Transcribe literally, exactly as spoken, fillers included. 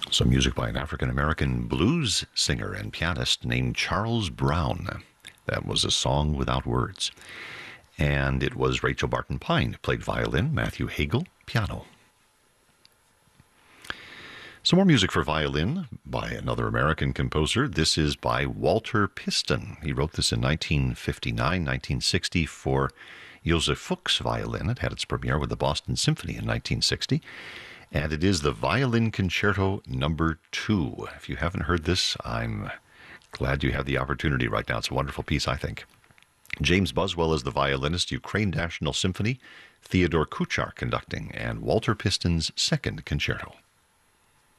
Some music by an African-American blues singer and pianist named Charles Brown. That was A Song Without Words. And it was Rachel Barton Pine, played violin, Matthew Hagel, piano. Some more music for violin by another American composer. This is by Walter Piston. He wrote this in nineteen fifty-nine, nineteen sixty for Joseph Fuchs violin. It had its premiere with the Boston Symphony in nineteen sixty. And it is the Violin Concerto number two. If you haven't heard this, I'm glad you have the opportunity right now. It's a wonderful piece, I think. James Buswell is the violinist, Ukraine National Symphony, Theodore Kuchar conducting, and Walter Piston's second concerto.